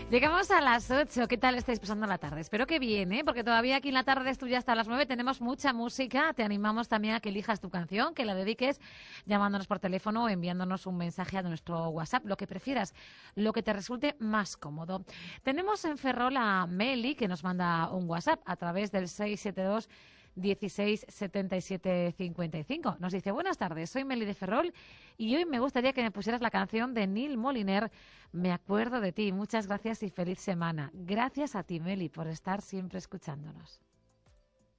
Llegamos a las 8. ¿Qué tal estáis pasando la tarde? Espero que bien, ¿eh? Porque todavía aquí en la tarde estudia hasta las 9. Tenemos mucha música. Te animamos también a que elijas tu canción, que la dediques llamándonos por teléfono o enviándonos un mensaje a nuestro WhatsApp, lo que prefieras, lo que te resulte más cómodo. Tenemos en Ferrol a Meli, que nos manda un WhatsApp a través del 672 16 77 55. Nos dice: buenas tardes, soy Meli de Ferrol y hoy me gustaría que me pusieras la canción de Neil Moliner, Me acuerdo de ti. Muchas gracias y feliz semana. Gracias a ti, Meli, por estar siempre escuchándonos.